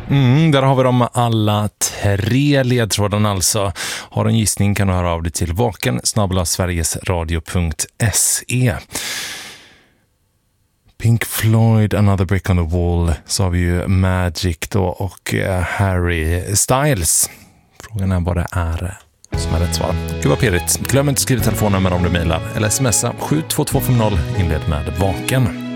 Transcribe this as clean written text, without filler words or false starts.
Där har vi dem alla 3 ledtrådarna alltså. Har en gissning kan du höra av dig till vaken@sverigesradio.se. Pink Floyd, Another Brick on the Wall, så har vi ju Magic då och Harry Styles. Frågan är vad det är som är rätt svar. Gud vad pirrigt. Glöm inte att skriva telefonnummer om du mejlar eller smsa 72250, inled med vaken.